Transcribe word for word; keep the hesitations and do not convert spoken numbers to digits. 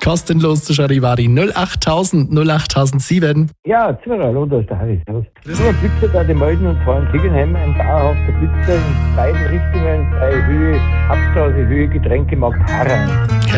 Kostenlos zu Charivari null acht tausend null acht sieben. Ja, Zimmerer, hallo, da ist der Harry. Servus. Das ist ein Blitzer da, die melden und fahren Tegenheim, ein dauerhafter Blitzer in beiden Richtungen bei Höhe, Hauptstraße, Höhe, Getränkemarkt, Harra.